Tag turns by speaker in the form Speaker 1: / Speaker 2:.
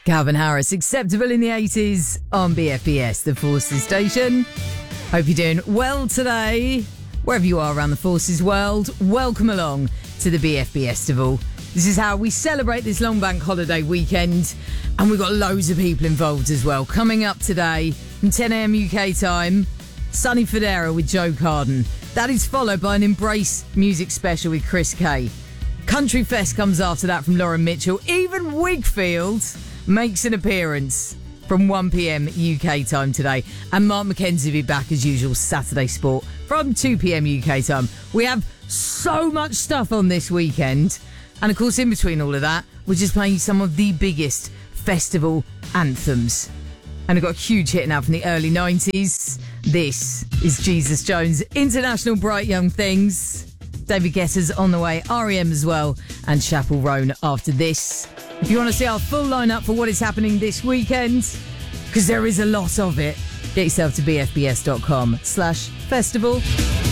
Speaker 1: Calvin Harris, Acceptable in the 80s on BFBS, the Forces station. Hope you're doing well today. Wherever you are around the Forces world, welcome along to the BFBS Festival. This is how we celebrate this long bank holiday weekend, and we've got loads of people involved as well. Coming up today from 10 a.m. UK time, Sonny Fodera with Joe Carden. That is followed by an Embrace music special with Chris Kay. Country Fest comes after that from Lauren Mitchell. Even Wigfield makes an appearance from 1 p.m. UK time today. And Mark McKenzie will be back as usual Saturday Sport from 2 p.m. UK time. We have so much stuff on this weekend. And of course, in between all of that, we're just playing some of the biggest festival anthems. And I've got a huge hit now from the early 90s. This is Jesus Jones, International Bright Young Things. David Guetta's on the way, R.E.M. as well, and Chapel Roan after this. If you want to see our full lineup for what is happening this weekend, because there is a lot of it, get yourself to bfbs.com/festival.